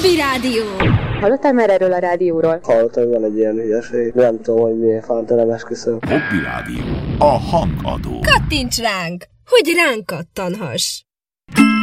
Hobby Rádió. Hallottál már erről a rádióról? Hallottam, hogy van egy ilyen hülyeség. Nem tudom, hogy miért fánta, nem esküszöm. Hobby Rádió. A hangadó. Kattints ránk, hogy ránk kattanhass.